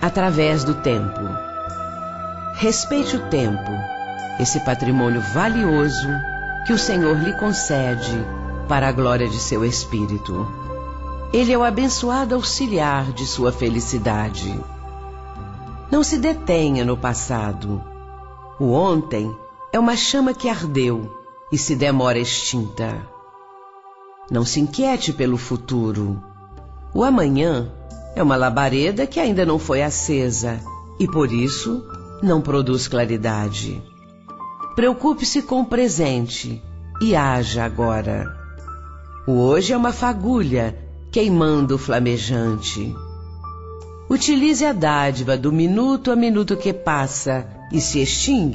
através do tempo. Respeite o tempo, esse patrimônio valioso que o Senhor lhe concede para a glória de seu Espírito. Ele é o abençoado auxiliar de sua felicidade. Não se detenha no passado. O ontem é uma chama que ardeu e se demora extinta. Não se inquiete pelo futuro. O amanhã é uma labareda que ainda não foi acesa e, por isso, não produz claridade. Preocupe-se com o presente e haja agora. O hoje é uma fagulha queimando flamejante. Utilize a dádiva do minuto a minuto que passa e se extingue